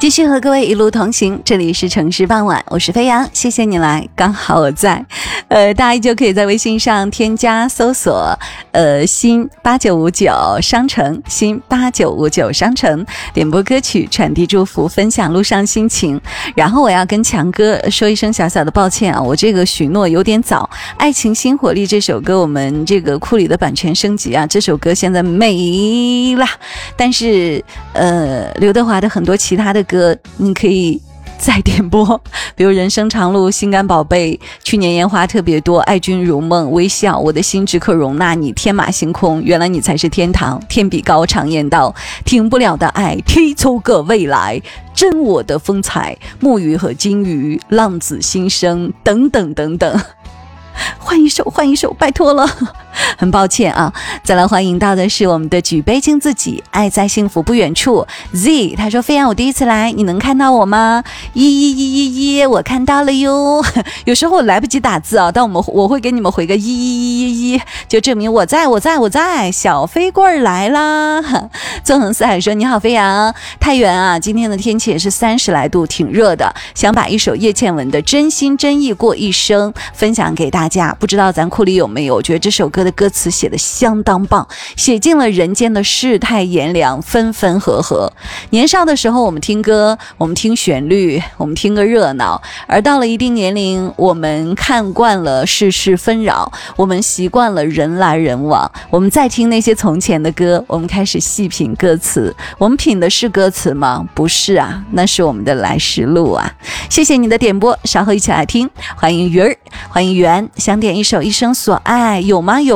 继续和各位一路同行，这里是城市傍晚，我是飞扬，谢谢你来，刚好我在。大家依旧可以在微信上添加搜索新8959商城，新8959商城，点播歌曲，传递祝福，分享路上心情。然后我要跟强哥说一声小小的抱歉啊，我这个许诺有点早。爱情新活力这首歌我们这个库里的版权升级啊，这首歌现在没了，但是刘德华的很多其他的歌你可以再点播，比如人生长路、心肝宝贝、去年烟花特别多、爱君如梦、微笑、我的心只可容纳你、天马行空、原来你才是天堂、天比高、常言道、停不了的爱、踢出个未来、真我的风采、木鱼和金鱼、浪子心声等等等等。换一首拜托了，很抱歉啊。再来欢迎到的是我们的举杯敬自己，爱在幸福不远处 Z， 他说飞扬我第一次来，你能看到我吗？我看到了哟。有时候我来不及打字啊，但我会给你们回个就证明我在。小飞棍来啦。纵横四海说你好飞扬，太原啊，今天的天气也是30来度，挺热的，想把一首叶倩文的真心真意过一生分享给大家，不知道咱库里有没有？我觉得这首歌的歌词写得相当棒，写尽了人间的世态炎凉，分分合合。年少的时候我们听歌，我们听旋律，我们听个热闹，而到了一定年龄，我们看惯了世事纷扰，我们习惯了人来人往，我们再听那些从前的歌，我们开始细品歌词。我们品的是歌词吗？不是啊，那是我们的来时路啊。谢谢你的点播，稍后一起来听。欢迎鱼儿，欢迎圆，想点一首一生所爱，有吗？有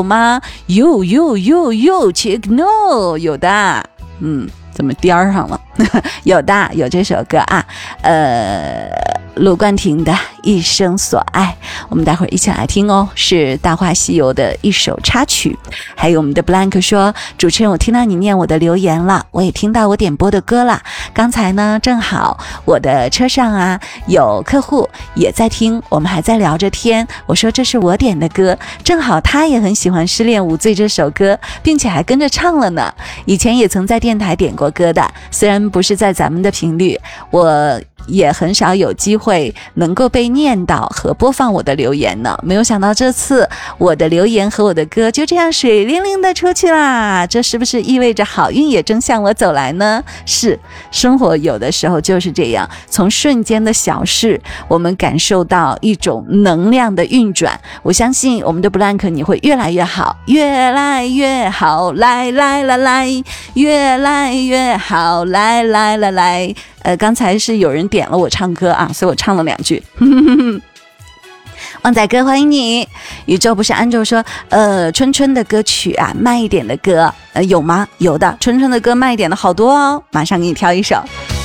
check no， 有的。怎么颠儿上了？有的，有这首歌啊。卢冠廷的一生所爱，我们待会儿一起来听哦，是大话西游的一首插曲。还有我们的 Blank 说，主持人我听到你念我的留言了，我也听到我点播的歌了，刚才呢正好我的车上啊有客户也在听，我们还在聊着天，我说这是我点的歌，正好他也很喜欢失恋无罪这首歌，并且还跟着唱了呢。以前也曾在电台点过歌的，虽然不是在咱们的频率，我也很少有机会能够被念到和播放我的留言呢。没有想到这次我的留言和我的歌就这样水灵灵的出去啦，这是不是意味着好运也正向我走来呢？是，生活有的时候就是这样，从瞬间的小事我们感受到一种能量的运转。我相信我们的 Blank 你会越来越好，越来越好，来，越来越好，来。刚才是有人点了我唱歌啊，所以我唱了2句。旺仔哥欢迎你。宇宙不是安宙说春春的歌曲啊，慢一点的歌有吗？有的，春春的歌慢一点的好多哦，马上给你挑一首。